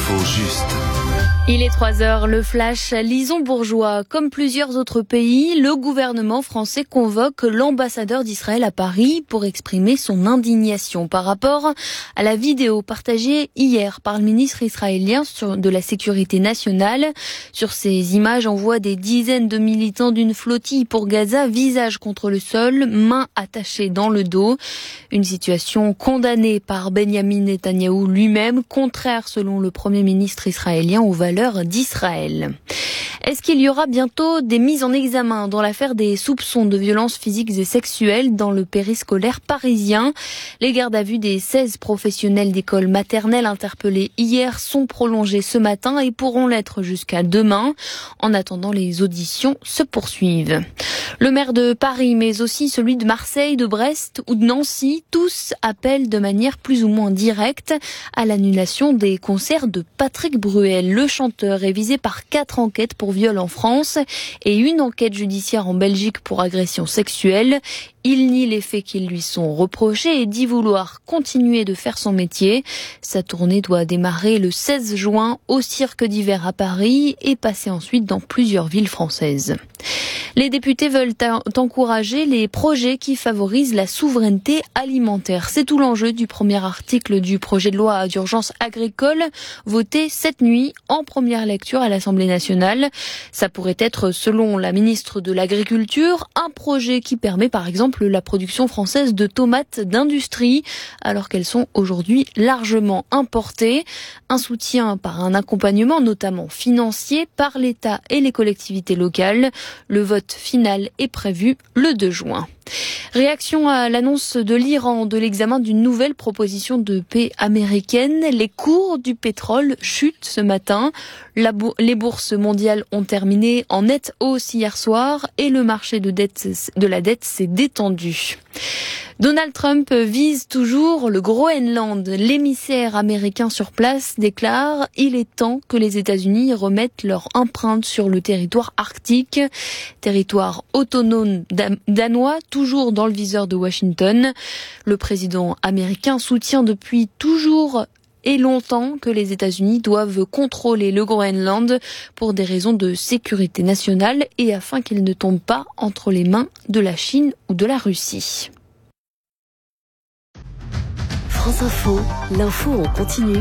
L'info juste. Il est 3h, le flash. Lisons bourgeois. Comme plusieurs autres pays, le gouvernement français convoque l'ambassadeur d'Israël à Paris pour exprimer son indignation par rapport à la vidéo partagée hier par le ministre israélien de la Sécurité nationale. Sur ces images, on voit des dizaines de militants d'une flottille pour Gaza, visage contre le sol, mains attachées dans le dos. Une situation condamnée par Benyamin Netanyahou lui-même, contraire selon le Premier ministre israélien aux valeurs d'Israël. Est-ce qu'il y aura bientôt des mises en examen dans l'affaire des soupçons de violences physiques et sexuelles dans le périscolaire parisien? Les gardes à vue des 16 professionnels d'école maternelle interpellés hier sont prolongées ce matin et pourront l'être jusqu'à demain. En attendant, les auditions se poursuivent. Le maire de Paris, mais aussi celui de Marseille, de Brest ou de Nancy, tous appellent de manière plus ou moins directe à l'annulation des concerts de Patrick Bruel. Le chanteur est visé par 4 enquêtes pour viol en France et une enquête judiciaire en Belgique pour agression sexuelle. Il nie les faits qui lui sont reprochés et dit vouloir continuer de faire son métier. Sa tournée doit démarrer le 16 juin au Cirque d'hiver à Paris et passer ensuite dans plusieurs villes françaises. Les députés veulent encourager les projets qui favorisent la souveraineté alimentaire. C'est tout l'enjeu du premier article du projet de loi d'urgence agricole voté cette nuit en première lecture à l'Assemblée nationale. Ça pourrait être, selon la ministre de l'Agriculture, un projet qui permet par exemple la production française de tomates d'industrie, alors qu'elles sont aujourd'hui largement importées. Un soutien par un accompagnement, notamment financier, par l'État et les collectivités locales. Le vote final est prévu le 2 juin. Réaction à l'annonce de l'Iran de l'examen d'une nouvelle proposition de paix américaine. Les cours du pétrole chutent ce matin. Les bourses mondiales ont terminé en nette hausse hier soir et le marché de la dette s'est détendu. Donald Trump vise toujours le Groenland. L'émissaire américain sur place déclare « Il est temps que les États-Unis remettent leur empreinte sur le territoire arctique ». Territoire autonome danois, toujours dans le viseur de Washington. Le président américain soutient depuis toujours et longtemps que les États-Unis doivent contrôler le Groenland pour des raisons de sécurité nationale et afin qu'il ne tombe pas entre les mains de la Chine ou de la Russie. France Info, l'info en continu.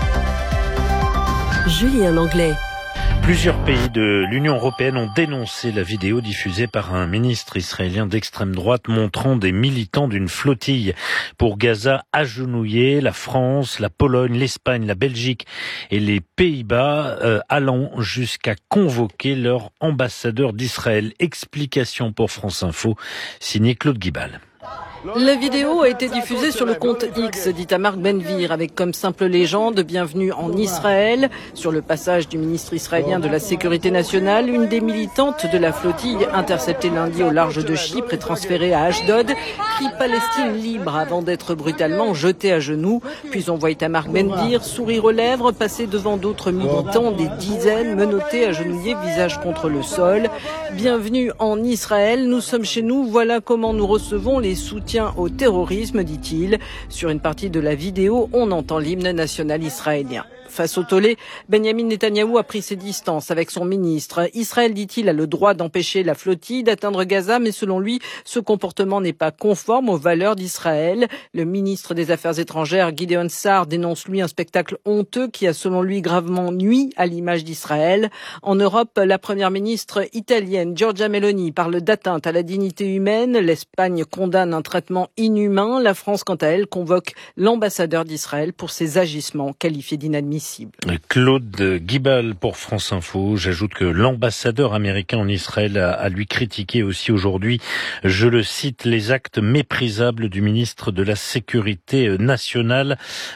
Julien Langlais. Plusieurs pays de l'Union européenne ont dénoncé la vidéo diffusée par un ministre israélien d'extrême droite montrant des militants d'une flottille pour Gaza agenouillés. La France, la Pologne, l'Espagne, la Belgique et les Pays-Bas allant jusqu'à convoquer leur ambassadeur d'Israël. Explication pour France Info, signé Claude Guibal. La vidéo a été diffusée sur le compte X d'Itamar Ben-Gvir avec comme simple légende « Bienvenue en Israël ». Sur le passage du ministre israélien de la Sécurité nationale, une des militantes de la flottille interceptée lundi au large de Chypre et transférée à Ashdod crie « Palestine libre » avant d'être brutalement jetée à genoux. Puis on voit Itamar Ben-Gvir, sourire aux lèvres, passer devant d'autres militants, des dizaines menottés, agenouillés, visage contre le sol. « Bienvenue en Israël, nous sommes chez nous, voilà comment nous recevons les soutiens au terrorisme, dit-il. Sur une partie de la vidéo, on entend l'hymne national israélien. Face au tollé, Benyamin Netanyahou a pris ses distances avec son ministre. Israël, dit-il, a le droit d'empêcher la flottille d'atteindre Gaza, mais selon lui, ce comportement n'est pas conforme aux valeurs d'Israël. Le ministre des Affaires étrangères, Gideon Sa'ar, dénonce lui un spectacle honteux qui a selon lui gravement nui à l'image d'Israël. En Europe, la première ministre italienne, Giorgia Meloni, parle d'atteinte à la dignité humaine. L'Espagne condamne un traitement inhumain. La France, quant à elle, convoque l'ambassadeur d'Israël pour ses agissements qualifiés d'inadmissibles. Claude Guibal pour France Info. J'ajoute que l'ambassadeur américain en Israël a lui critiqué aussi aujourd'hui, je le cite, les actes méprisables du ministre de la Sécurité nationale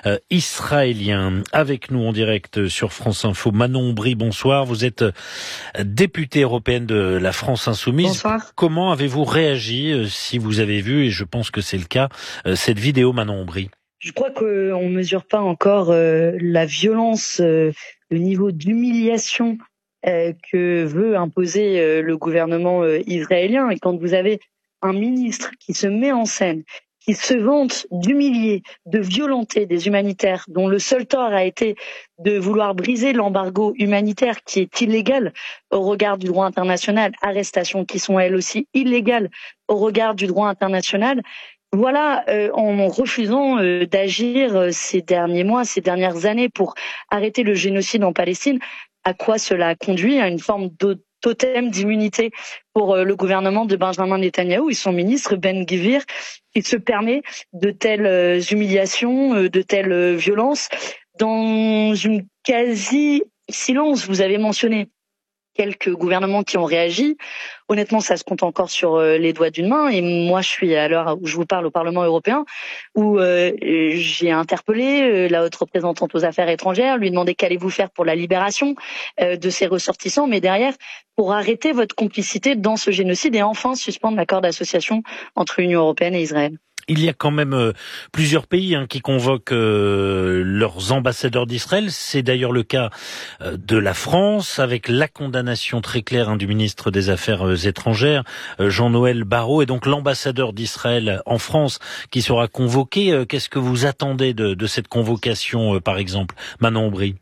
israélien. Avec nous en direct sur France Info, Manon Bry, bonsoir. Vous êtes députée européenne de la France Insoumise. Bonsoir. Comment avez-vous réagi, si vous avez vu, et je pense que c'est le cas, cette vidéo, Manon Bry? Je crois qu'on mesure pas encore la violence, le niveau d'humiliation que veut imposer le gouvernement israélien. Et quand vous avez un ministre qui se met en scène, qui se vante d'humilier, de violenter des humanitaires dont le seul tort a été de vouloir briser l'embargo humanitaire qui est illégal au regard du droit international, arrestations qui sont elles aussi illégales au regard du droit international. Voilà, en refusant d'agir ces derniers mois, ces dernières années pour arrêter le génocide en Palestine, à quoi cela conduit? À une forme de totem d'immunité pour le gouvernement de Benjamin Netanyahou et son ministre Ben Gvir, qui se permet de telles humiliations, de telles violences, dans une quasi-silence. Vous avez mentionné quelques gouvernements qui ont réagi. Honnêtement, ça se compte encore sur les doigts d'une main. Et moi, je suis à l'heure où je vous parle au Parlement européen, où j'ai interpellé la haute représentante aux affaires étrangères, lui demander qu'allez-vous faire pour la libération de ces ressortissants, mais derrière, pour arrêter votre complicité dans ce génocide et enfin suspendre l'accord d'association entre l'Union européenne et Israël. Il y a quand même plusieurs pays qui convoquent leurs ambassadeurs d'Israël. C'est d'ailleurs le cas de la France, avec la condamnation très claire du ministre des Affaires étrangères, Jean-Noël Barrot, et donc l'ambassadeur d'Israël en France qui sera convoqué. Qu'est-ce que vous attendez de cette convocation, par exemple, Manon Aubry?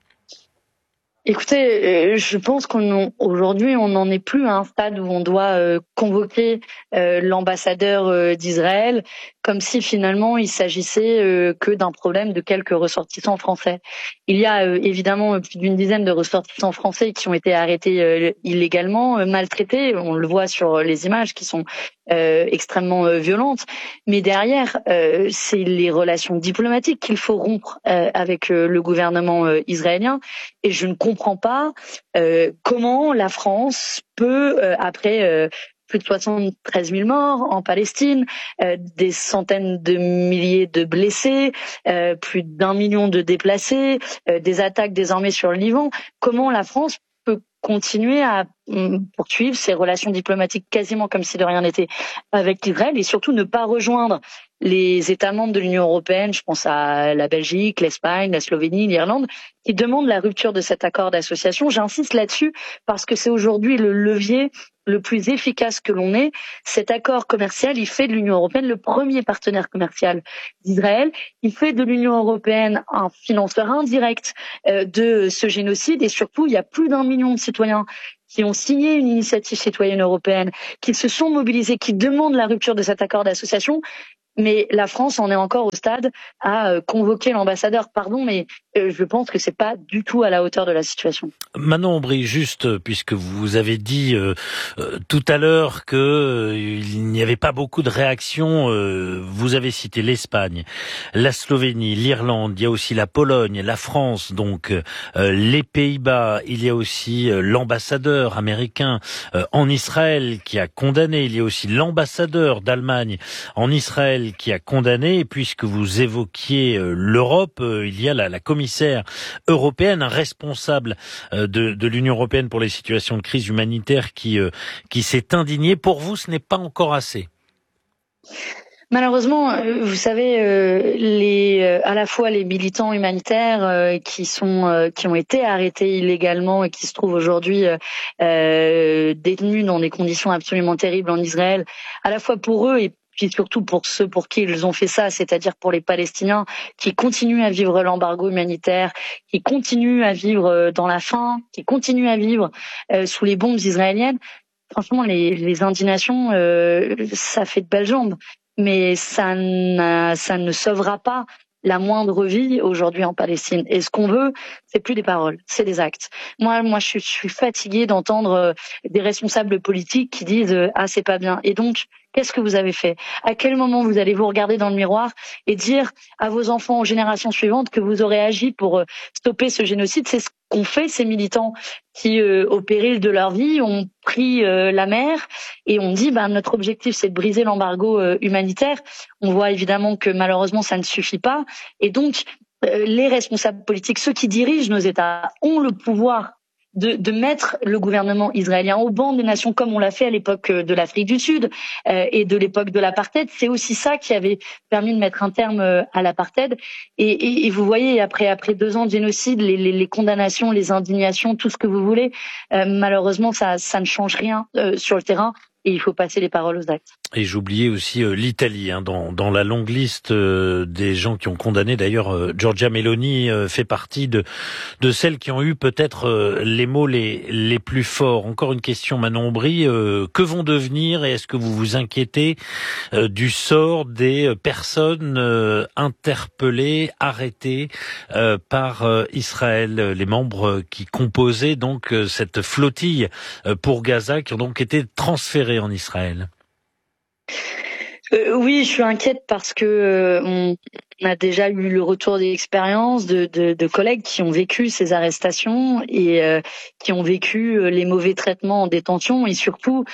Écoutez, je pense qu'aujourd'hui, on n'en est plus à un stade où on doit convoquer l'ambassadeur d'Israël comme si finalement il s'agissait que d'un problème de quelques ressortissants français. Il y a évidemment plus d'une dizaine de ressortissants français qui ont été arrêtés illégalement, maltraités. On le voit sur les images qui sont extrêmement violentes. Mais derrière, c'est les relations diplomatiques qu'il faut rompre avec le gouvernement israélien. Et je ne comprends pas comment la France peut, après plus de 73 000 morts en Palestine, des centaines de milliers de blessés, plus d'1 million de déplacés, des attaques désormais sur le Liban. Comment la France peut continuer à poursuivre ses relations diplomatiques quasiment comme si de rien n'était avec Israël et surtout ne pas rejoindre les États membres de l'Union européenne, je pense à la Belgique, l'Espagne, la Slovénie, l'Irlande, qui demandent la rupture de cet accord d'association. J'insiste là-dessus parce que c'est aujourd'hui le levier le plus efficace que l'on ait. Cet accord commercial, il fait de l'Union européenne le premier partenaire commercial d'Israël. Il fait de l'Union européenne un financeur indirect de ce génocide et surtout, il y a plus d'1 million de citoyens qui ont signé une initiative citoyenne européenne, qui se sont mobilisés, qui demandent la rupture de cet accord d'association. Mais la France en est encore au stade à convoquer l'ambassadeur. Pardon, mais je pense que c'est pas du tout à la hauteur de la situation. Manon Aubry, juste puisque vous avez dit tout à l'heure que il n'y avait pas beaucoup de réactions, vous avez cité l'Espagne, la Slovénie, l'Irlande, il y a aussi la Pologne, la France, donc les Pays-Bas, il y a aussi l'ambassadeur américain en Israël qui a condamné, il y a aussi l'ambassadeur d'Allemagne en Israël qui a condamné, et puisque vous évoquiez l'Europe, il y a la commissaire européenne, un responsable de l'Union européenne pour les situations de crise humanitaire qui s'est indigné. Pour vous, ce n'est pas encore assez? Malheureusement, vous savez, à la fois les militants humanitaires qui ont été arrêtés illégalement et qui se trouvent aujourd'hui détenus dans des conditions absolument terribles en Israël, à la fois pour eux et puis surtout pour ceux pour qui ils ont fait ça, c'est-à-dire pour les Palestiniens qui continuent à vivre l'embargo humanitaire, qui continuent à vivre dans la faim, qui continuent à vivre sous les bombes israéliennes. Franchement, les indignations, ça fait de belles jambes, mais ça ne sauvera pas la moindre vie aujourd'hui en Palestine. Et ce qu'on veut, c'est plus des paroles, c'est des actes. Moi, je suis fatiguée d'entendre des responsables politiques qui disent ah c'est pas bien. Et donc, qu'est-ce que vous avez fait? À quel moment vous allez vous regarder dans le miroir et dire à vos enfants, aux générations suivantes, que vous aurez agi pour stopper ce génocide? C'est ce qu'ont fait ces militants qui, au péril de leur vie, ont pris la mer et ont dit notre objectif, c'est de briser l'embargo humanitaire. On voit évidemment que malheureusement, ça ne suffit pas. Et donc, les responsables politiques, ceux qui dirigent nos États, ont le pouvoir de mettre le gouvernement israélien au banc des nations comme on l'a fait à l'époque de l'Afrique du Sud et de l'époque de l'apartheid. C'est aussi ça qui avait permis de mettre un terme à l'apartheid. Et vous voyez, après 2 ans de génocide, les condamnations, les indignations, tout ce que vous voulez, malheureusement, ça ne change rien sur le terrain. et il faut passer les paroles aux actes. Et j'oubliais aussi l'Italie, dans la longue liste des gens qui ont condamné. D'ailleurs, Giorgia Meloni fait partie de celles qui ont eu peut-être les mots les plus forts. Encore une question, Manon Aubry, que vont devenir, et est-ce que vous vous inquiétez du sort des personnes interpellées, arrêtées par Israël, les membres qui composaient donc cette flottille pour Gaza, qui ont donc été transférés en Israël? Oui, je suis inquiète parce que on a déjà eu le retour d'expérience de collègues qui ont vécu ces arrestations et qui ont vécu les mauvais traitements en détention et surtout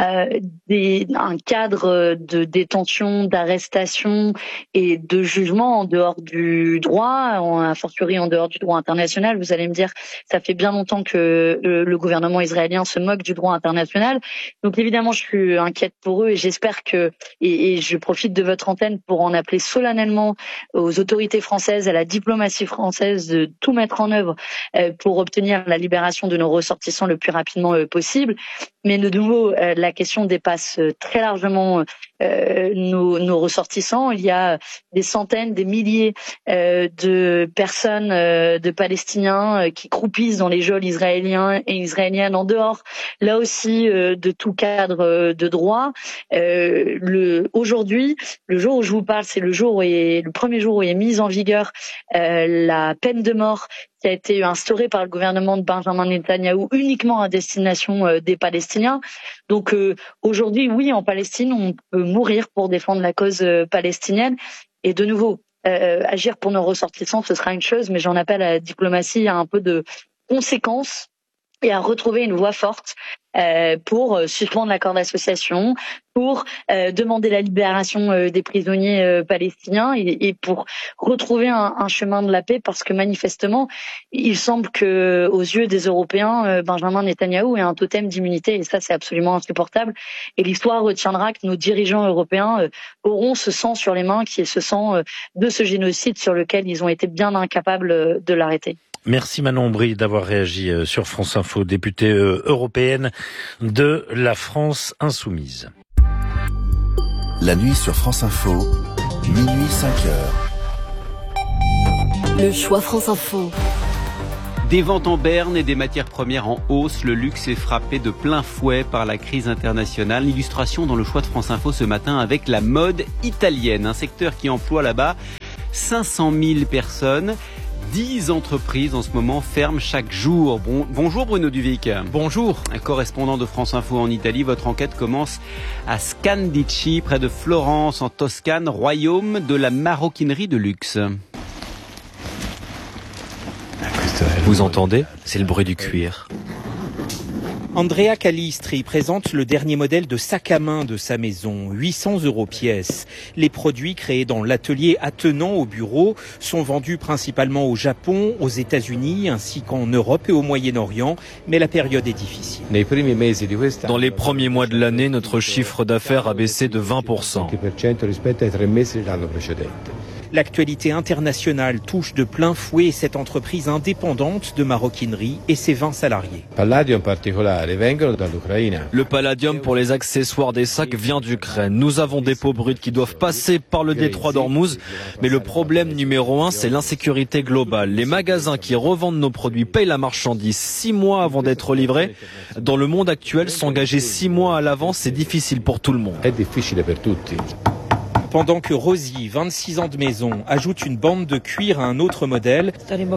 un cadre de détention, d'arrestation et de jugement en dehors du droit, a fortiori en dehors du droit international. Vous allez me dire, ça fait bien longtemps que le gouvernement israélien se moque du droit international. Donc évidemment, je suis inquiète pour eux et j'espère que et je profite de votre antenne pour en appeler solennellement aux autorités françaises, à la diplomatie française de tout mettre en œuvre pour obtenir la libération de nos ressortissants le plus rapidement possible. Mais de nouveau, la question dépasse très largement nos ressortissants. Il y a des centaines, des milliers de personnes, de Palestiniens qui croupissent dans les geôles israéliens et israéliennes en dehors, là aussi, de tout cadre de droit. Aujourd'hui, le jour où je vous parle, c'est le premier jour où est mise en vigueur la peine de mort qui a été instaurée par le gouvernement de Benjamin Netanyahou uniquement à destination des Palestiniens. Donc aujourd'hui, oui, en Palestine, on peut mourir pour défendre la cause palestinienne. Et de nouveau, agir pour nos ressortissants, ce sera une chose, mais j'en appelle à la diplomatie à un peu de conséquence et à retrouver une voix forte pour suspendre l'accord d'association, pour demander la libération des prisonniers palestiniens et pour retrouver un chemin de la paix, parce que manifestement, il semble que aux yeux des Européens, Benjamin Netanyahou est un totem d'immunité et ça, c'est absolument insupportable. Et l'histoire retiendra que nos dirigeants européens auront ce sang sur les mains, qui est ce sang de ce génocide sur lequel ils ont été bien incapables de l'arrêter. Merci Manon Aubry d'avoir réagi sur France Info, députée européenne de la France Insoumise. La nuit sur France Info, minuit 5h. Le choix France Info. Des ventes en berne et des matières premières en hausse, le luxe est frappé de plein fouet par la crise internationale. Illustration dans le choix de France Info ce matin avec la mode italienne, un secteur qui emploie là-bas 500 000 personnes. 10 entreprises en ce moment ferment chaque jour. Bonjour Bruno Duvic. Bonjour. Un correspondant de France Info en Italie. Votre enquête commence à Scandicci, près de Florence, en Toscane, royaume de la maroquinerie de luxe. Vous entendez ? C'est le bruit du cuir. Andrea Calistri présente le dernier modèle de sac à main de sa maison, 800 € pièce. Les produits créés dans l'atelier attenant au bureau sont vendus principalement au Japon, aux États-Unis ainsi qu'en Europe et au Moyen-Orient, mais la période est difficile. Dans les premiers mois de l'année, notre chiffre d'affaires a baissé de 20%. L'actualité internationale touche de plein fouet cette entreprise indépendante de maroquinerie et ses 20 salariés. Le palladium pour les accessoires des sacs vient d'Ukraine. Nous avons des peaux brutes qui doivent passer par le détroit d'Ormuz, mais le problème numéro 1, c'est l'insécurité globale. Les magasins qui revendent nos produits payent la marchandise 6 mois avant d'être livrés. Dans le monde actuel, s'engager 6 mois à l'avance, c'est difficile pour tout le monde. Pendant que Rosie, 26 ans de maison, ajoute une bande de cuir à un autre modèle,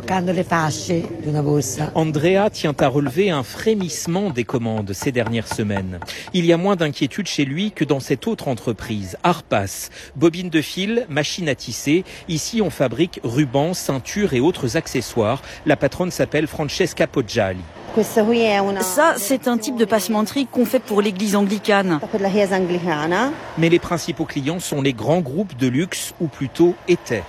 Andrea tient à relever un frémissement des commandes ces dernières semaines. Il y a moins d'inquiétude chez lui que dans cette autre entreprise, Arpas. Bobine de fil, machine à tisser. Ici, on fabrique rubans, ceintures et autres accessoires. La patronne s'appelle Francesca Poggiali. Ça, c'est un type de passementerie qu'on fait pour l'église anglicane. Mais les principaux clients sont les grands groupes de luxe, ou plutôt étaient.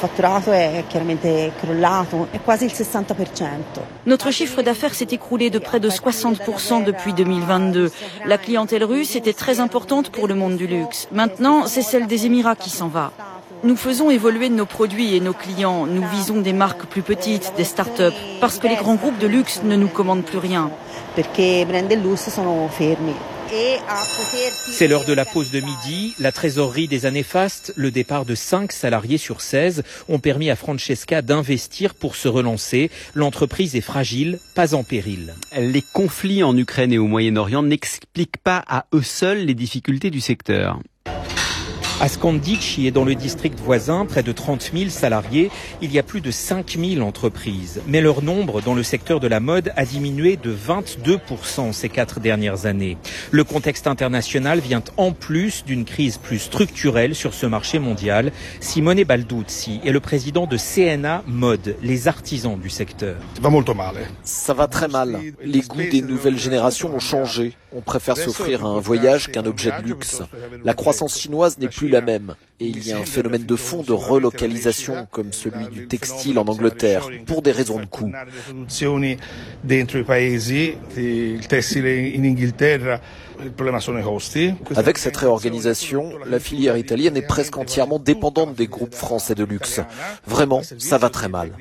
Notre chiffre d'affaires s'est écroulé de près de 60% depuis 2022. La clientèle russe était très importante pour le monde du luxe. Maintenant, c'est celle des Émirats qui s'en va. Nous faisons évoluer nos produits et nos clients. Nous visons des marques plus petites, des start-up, parce que les grands groupes de luxe ne nous commandent plus rien. C'est l'heure de la pause de midi. La trésorerie des années fastes, le départ de 5 salariés sur 16 ont permis à Francesca d'investir pour se relancer. L'entreprise est fragile, pas en péril. Les conflits en Ukraine et au Moyen-Orient n'expliquent pas à eux seuls les difficultés du secteur. À Scandicci et dans le district voisin, près de 30 000 salariés, il y a plus de 5 000 entreprises. Mais leur nombre dans le secteur de la mode a diminué de 22% ces 4 dernières années. Le contexte international vient en plus d'une crise plus structurelle sur ce marché mondial. Simone Balduzzi est le président de CNA Mode, les artisans du secteur. Ça va très mal. Les goûts des nouvelles générations ont changé. On préfère s'offrir un voyage qu'un objet de luxe. La croissance chinoise n'est plus la même. Et il y a un phénomène de fond de relocalisation comme celui du textile en Angleterre, pour des raisons de coût. Avec cette réorganisation, la filière italienne est presque entièrement dépendante des groupes français de luxe. Vraiment, ça va très mal.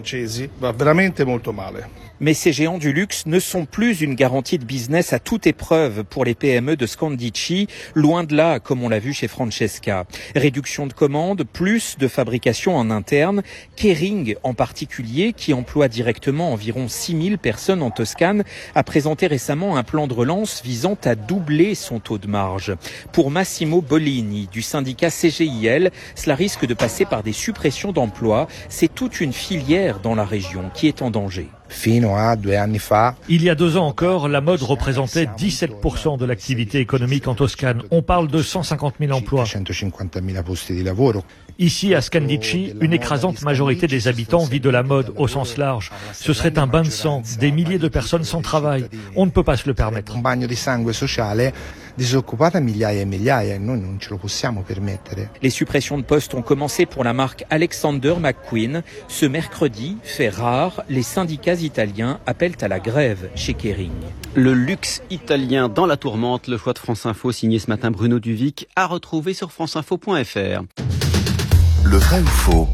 Mais ces géants du luxe ne sont plus une garantie de business à toute épreuve pour les PME de Scandicci, loin de là, comme on l'a vu chez Francesca. Réduction de commandes, plus de fabrication en interne. Kering, en particulier, qui emploie directement environ 6000 personnes en Toscane, a présenté récemment un plan de relance visant à doubler son taux de marge. Pour Massimo Bollini, du syndicat CGIL, cela risque de passer par des suppressions d'emplois. C'est toute une filière dans la région qui est en danger. Il y a 2 ans encore, la mode représentait 17% de l'activité économique en Toscane. On parle de 150 000 emplois. Ici, à Scandicci, une écrasante majorité des habitants vit de la mode au sens large. Ce serait un bain de sang, des milliers de personnes sans travail. On ne peut pas se le permettre. Les suppressions de postes ont commencé pour la marque Alexander McQueen. Ce mercredi, fait rare, les syndicats italiens appellent à la grève chez Kering. Le luxe italien dans la tourmente, le choix de France Info signé ce matin Bruno Duvic, à retrouver sur franceinfo.fr. Le vrai ou faux?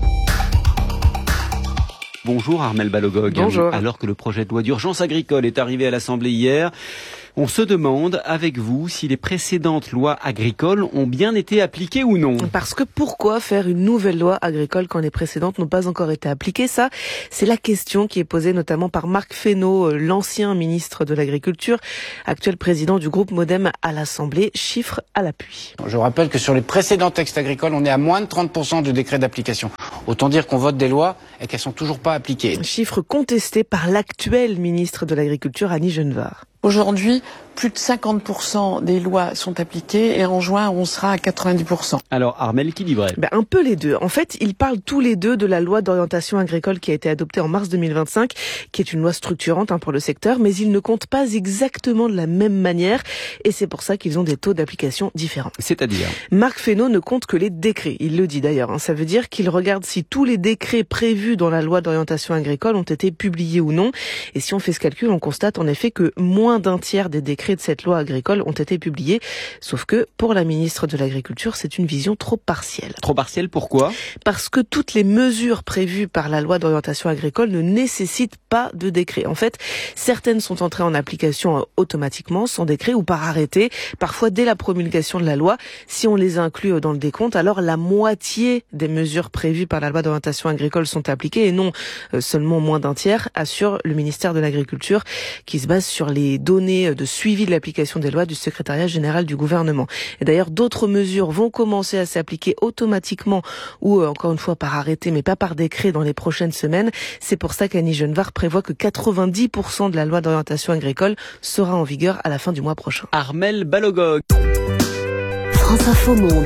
Bonjour Armelle Balogog. Bonjour. Alors que le projet de loi d'urgence agricole est arrivé à l'Assemblée hier, on se demande avec vous si les précédentes lois agricoles ont bien été appliquées ou non. Parce que pourquoi faire une nouvelle loi agricole quand les précédentes n'ont pas encore été appliquées? Ça, c'est la question qui est posée notamment par Marc Fesneau, l'ancien ministre de l'Agriculture, actuel président du groupe Modem à l'Assemblée. Chiffres à l'appui. Je rappelle que sur les précédents textes agricoles, on est à moins de 30% du décret d'application. Autant dire qu'on vote des lois et qu'elles sont toujours pas appliquées. Chiffre contesté par l'actuel ministre de l'Agriculture, Annie Genevard. Aujourd'hui, plus de 50% des lois sont appliquées et en juin, on sera à 90%. Alors, Armelle, qui dit vrai? Un peu les deux. En fait, ils parlent tous les deux de la loi d'orientation agricole qui a été adoptée en mars 2025, qui est une loi structurante pour le secteur, mais ils ne comptent pas exactement de la même manière et c'est pour ça qu'ils ont des taux d'application différents. C'est-à-dire? Marc Fesneau ne compte que les décrets. Il le dit d'ailleurs. Ça veut dire qu'il regarde si tous les décrets prévus dans la loi d'orientation agricole ont été publiés ou non. Et si on fait ce calcul, on constate en effet que moins d'un tiers des décrets de cette loi agricole ont été publiés. Sauf que pour la ministre de l'Agriculture, c'est une vision trop partielle. Trop partielle, pourquoi? Parce que toutes les mesures prévues par la loi d'orientation agricole ne nécessitent pas de décret. En fait, certaines sont entrées en application automatiquement, sans décret ou par arrêté, parfois dès la promulgation de la loi. Si on les inclut dans le décompte, alors la moitié des mesures prévues par la loi d'orientation agricole sont appliquées et non seulement moins d'un tiers, assure le ministère de l'Agriculture, qui se base sur les données de suivi de l'application des lois du secrétariat général du gouvernement. Et d'ailleurs, d'autres mesures vont commencer à s'appliquer automatiquement ou encore une fois par arrêté, mais pas par décret dans les prochaines semaines. C'est pour ça qu'Annie Genevard prévoit que 90% de la loi d'orientation agricole sera en vigueur à la fin du mois prochain. Armelle Balogog. France Info Monde.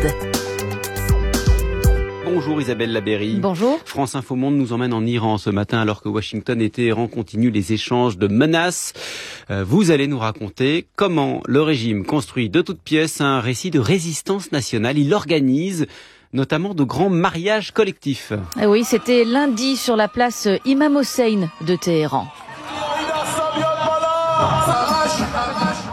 Bonjour Isabelle Labéry. Bonjour. France Info Monde nous emmène en Iran ce matin alors que Washington et Téhéran continuent les échanges de menaces. Vous allez nous raconter comment le régime construit de toutes pièces un récit de résistance nationale. Il organise notamment de grands mariages collectifs. Et oui, c'était lundi sur la place Imam Hossein de Téhéran.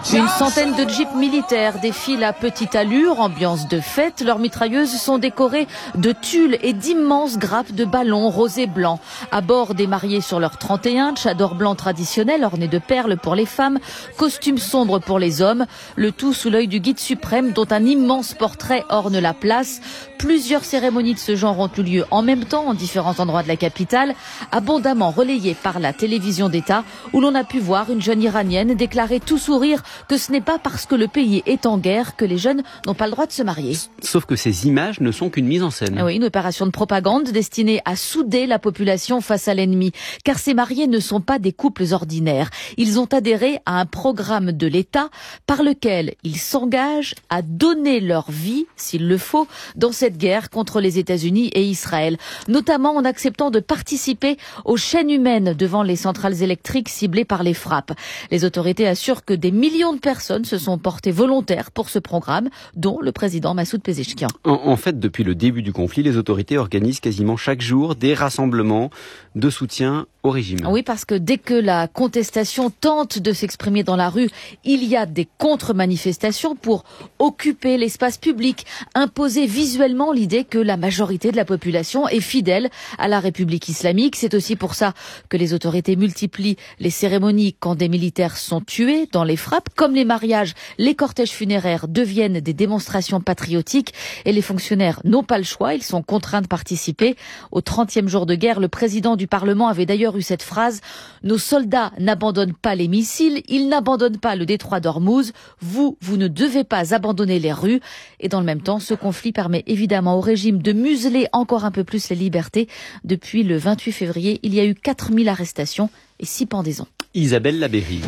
Une centaine de jeeps militaires défilent à petite allure, ambiance de fête. Leurs mitrailleuses sont décorées de tulles et d'immenses grappes de ballons roses et blancs. À bord, des mariés sur leur 31, tchador blanc traditionnel orné de perles pour les femmes, costumes sombres pour les hommes, le tout sous l'œil du guide suprême dont un immense portrait orne la place. Plusieurs cérémonies de ce genre ont eu lieu en même temps en différents endroits de la capitale, abondamment relayées par la télévision d'État où l'on a pu voir une jeune iranienne déclarer tout sourire que ce n'est pas parce que le pays est en guerre que les jeunes n'ont pas le droit de se marier. Sauf que ces images ne sont qu'une mise en scène. Oui, une opération de propagande destinée à souder la population face à l'ennemi. Car ces mariés ne sont pas des couples ordinaires. Ils ont adhéré à un programme de l'État par lequel ils s'engagent à donner leur vie, s'il le faut, dans cette guerre contre les États-Unis et Israël. Notamment en acceptant de participer aux chaînes humaines devant les centrales électriques ciblées par les frappes. Les autorités assurent que des millions de personnes se sont portées volontaires pour ce programme, dont le président Massoud Pezeshkian. En fait, depuis le début du conflit, les autorités organisent quasiment chaque jour des rassemblements de soutien au régime. Oui, parce que dès que la contestation tente de s'exprimer dans la rue, il y a des contre-manifestations pour occuper l'espace public, imposer visuellement l'idée que la majorité de la population est fidèle à la République islamique. C'est aussi pour ça que les autorités multiplient les cérémonies quand des militaires sont tués dans les frappes. Comme les mariages, les cortèges funéraires deviennent des démonstrations patriotiques et les fonctionnaires n'ont pas le choix, ils sont contraints de participer. Au 30e jour de guerre, le président du Parlement avait d'ailleurs eu cette phrase: nos soldats n'abandonnent pas les missiles, ils n'abandonnent pas le détroit d'Ormuz, vous ne devez pas abandonner les rues. Et dans le même temps, ce conflit permet évidemment au régime de museler encore un peu plus les libertés. Depuis le 28 février, il y a eu 4000 arrestations et 6 pendaisons. Isabelle Labéry.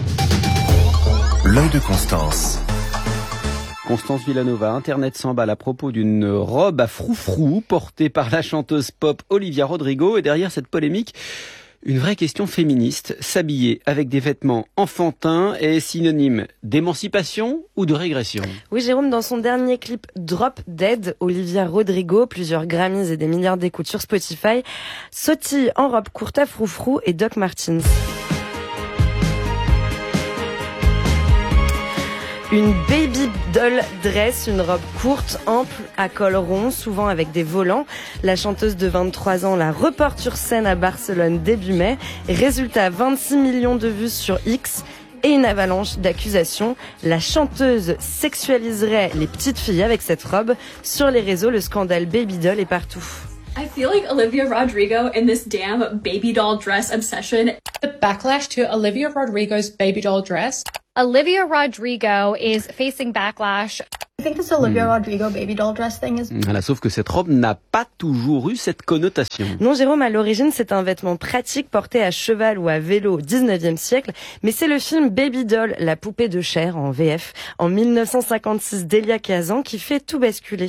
L'œil de Constance. Constance Villanova, Internet s'emballe à propos d'une robe à froufrou portée par la chanteuse pop Olivia Rodrigo. Et derrière cette polémique, une vraie question féministe. S'habiller avec des vêtements enfantins est synonyme d'émancipation ou de régression? Oui, Jérôme, dans son dernier clip Drop Dead, Olivia Rodrigo, plusieurs Grammys et des milliards d'écoutes sur Spotify, sautille en robe courte à froufrou et Doc Martens. Une baby doll dress, une robe courte, ample, à col rond, souvent avec des volants. La chanteuse de 23 ans la reporte sur scène à Barcelone début mai. Résultat, 26 millions de vues sur X et une avalanche d'accusations. La chanteuse sexualiserait les petites filles avec cette robe. Sur les réseaux, le scandale baby doll est partout. I feel like Olivia Rodrigo in this damn baby doll dress obsession. The backlash to Olivia Rodrigo's baby doll dress. Olivia Rodrigo is facing backlash. I think this Olivia Rodrigo baby doll dress thing is... Voilà, sauf que cette robe n'a pas toujours eu cette connotation. Non, Jérôme, à l'origine, c'est un vêtement pratique porté à cheval ou à vélo au 19e siècle. Mais c'est le film Baby Doll, la poupée de chair en VF, en 1956 d'Elia Kazan qui fait tout basculer.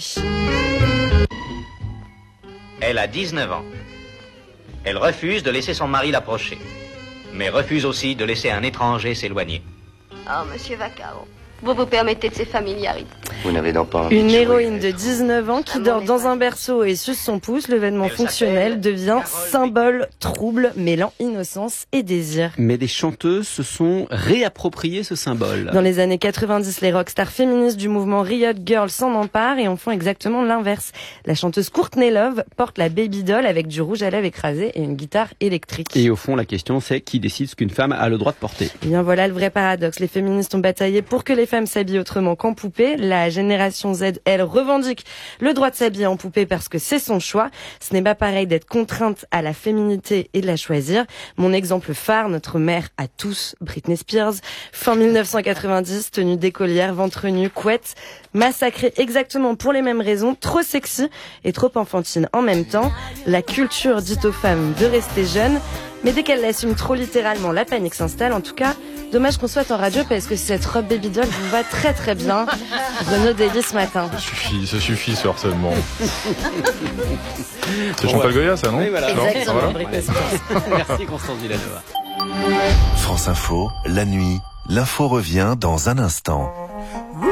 Elle a 19 ans. Elle refuse de laisser son mari l'approcher, mais refuse aussi de laisser un étranger s'éloigner. Oh, monsieur Vaccaro, vous vous permettez de ces familiarités. Vous n'avez donc pas envie Une de héroïne de 19 ans qui dort dans un berceau et suce son pouce, le vêtement fonctionnel devient symbole trouble, mêlant innocence et désir. Mais des chanteuses se sont réappropriées ce symbole. Dans les années 90, les rockstars féministes du mouvement Riot Girl s'en emparent et en font exactement l'inverse. La chanteuse Courtney Love porte la baby doll avec du rouge à lèvres écrasé et une guitare électrique. Et au fond, la question c'est qui décide ce qu'une femme a le droit de porter. Eh bien voilà le vrai paradoxe. Les féministes ont bataillé pour que les femmes s'habillent autrement qu'en poupée. La génération Z, elle, revendique le droit de s'habiller en poupée parce que c'est son choix. Ce n'est pas pareil d'être contrainte à la féminité et de la choisir. Mon exemple phare, notre mère à tous, Britney Spears, fin 1990, tenue d'écolière, ventre nu, couette, massacrée exactement pour les mêmes raisons, trop sexy et trop enfantine en même temps. La culture dit aux femmes de rester jeunes, mais dès qu'elles l'assument trop littéralement, la panique s'installe. En tout cas, dommage qu'on soit en radio parce que cette robe baby doll vous va très très bien. Renaud Daly ce matin. Ça suffit ce harcèlement. C'est Chantal Goya ça, non? Oui, voilà. Exactement. Merci Constance Villanova. France Info, la nuit, l'info revient dans un instant.